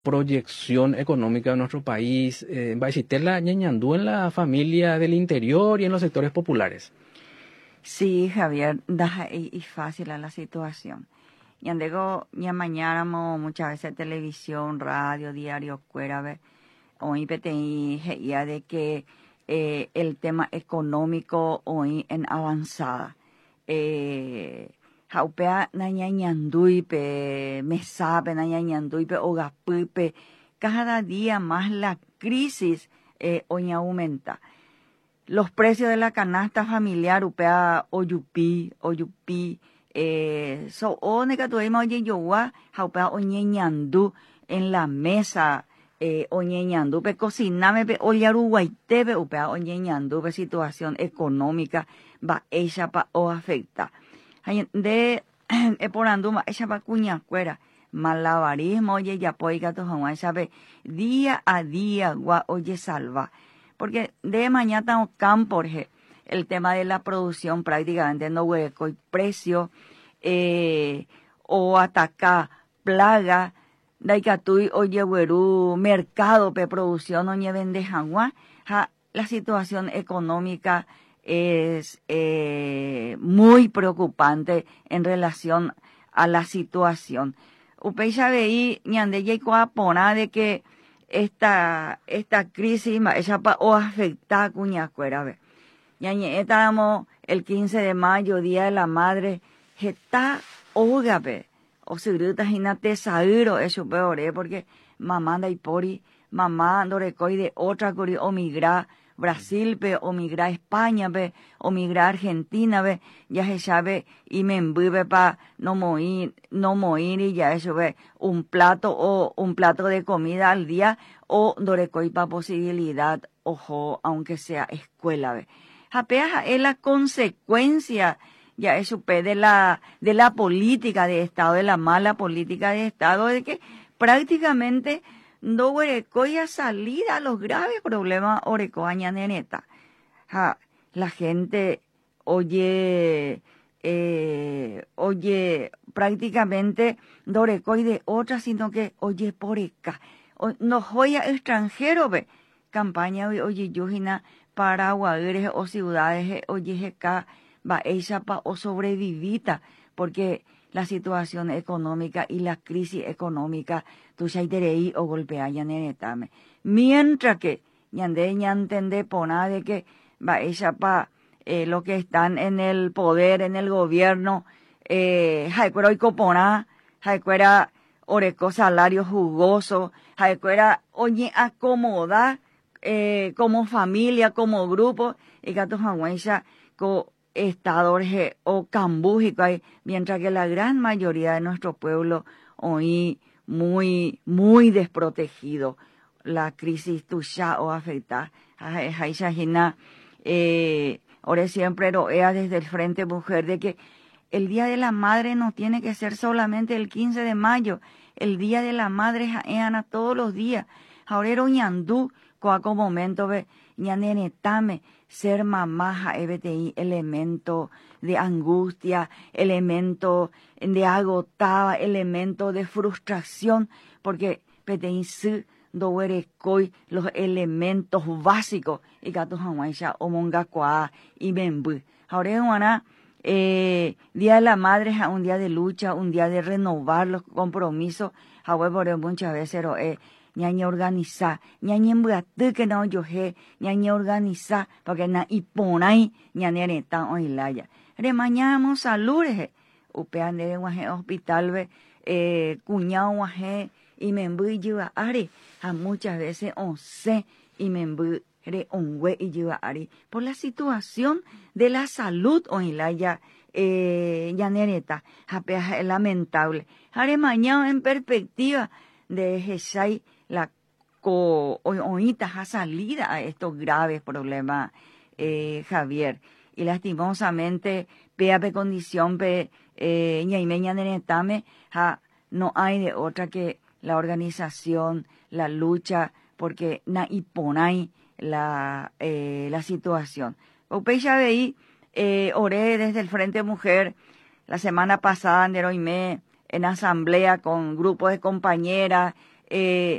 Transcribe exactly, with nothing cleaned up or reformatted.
proyección económica de nuestro país, eh, Baixitela ñañandú en la familia del interior y en los sectores populares. Sí, Javier, da y, y fácil a la situación. Ñandego, ña mañana mo muchas veces televisión, radio, diario, cuera, hoy P T I, ya de que eh, el tema económico hoy en avanzada. Eh, Jaupea nañañanduipe, mesape nañañanduipe, ogapuipe, cada día más la crisis eh, hoy aumenta. Los precios de la canasta familiar, upea oyupi, oyupi, eh, so o negatuima oye yowa, jaupea oñeñandú en la mesa, eh, oñeñandú, pe cociname, pe oyaruguaitepe, upea oñeñandú, pe situación económica, va ella pa o afecta. De eporanduma, ella pa cuña cuera, malabarismo, oye ya poiga to hawai, sabe, día a día, gua oye salva. Porque de mañana estamos campo, el tema de la producción prácticamente no hueco y precio, eh, o ataca plaga, daikatui oye huerú, mercado pe producción oye vende jangua, la situación económica es eh, muy preocupante en relación a la situación. Upeixa veí ñande yeikoa pona de que esta esta crisis ella pa o afecta cuña cuera ve ñañe estábamos el quince de mayo, día de la madre, está ogape o siruta jinate sairo eso peor porque mamá anda y pori mamá dorecoi de otra curi o migra Brasil pe o migra España pe o migra Argentina pe ya se sabe y me envuelve pa no morir no morir y ya eso ve un plato o un plato de comida al día o dorecoi pa posibilidad ojo aunque sea escuela ve japea es la consecuencia ya eso pe de la de la política de Estado, de la mala política de Estado, de que prácticamente no orecoya salida a los graves problemas orecoaña neneta. Ja, la gente oye, eh, oye, prácticamente no orecoy de otra, sino que oye por acá. No joya extranjero, ve, campaña, oye, yujina, Paraguay, o ciudades, oye, acá, va, ella pa, o sobrevivita, porque la situación económica y la crisis económica tu shaiterei o golpea ya nenetame. Mientras que ñande ñantende pona de que va ella pa eh, lo que están en el poder, en el gobierno, eh, jaicuera oicopona, jaicuera oreco salario jugoso, jaicuera oye acomoda eh, como familia, como grupo, y gato jagüencha co estadores o cambújico hay, mientras que la gran mayoría de nuestro pueblo hoy muy, muy desprotegido. La crisis tuya o afecta. Jaishajina, eh, ahora siempre lo ea desde el Frente Mujer de que el Día de la Madre no tiene que ser solamente el quince de mayo. El Día de la Madre es todos los días. Ahora ñandú, coaco momento ve, ñanenetame, ser mamá, E B T I, elemento de angustia, elemento de agotada, elemento de frustración, porque P T I sí doerecoy los elementos básicos y gato hawaiisha omongacoa y membu. Ahora juana, eh, Día de la Madre es un día de lucha, un día de renovar los compromisos. Ahora por muchas veces lo es. Ñaña organiza, ñaña embuatu que no yoje, ñaña organiza, porque na iponai, ñaña neta oilaya. Remañamos saludes, upean de guaje hospital, ve, eh, cuñado guaje, y me embuiva ari, a muchas veces once, y me embuiva onwe y lleva ari, por la situación de la salud oilaya, eh, ñanereta, es lamentable. Are mañana en perspectiva de Jesai, la co oíta a salida a estos graves problemas, eh, Javier. Y lastimosamente, peape condición, pe, eh, ñaimeña nenetame, ja, no hay de otra que la organización, la lucha, porque na iponai la, eh, la situación. Upeixa veí, eh, oré desde el Frente Mujer, la semana pasada, en Deroimé, en asamblea con grupos de compañeras, eh,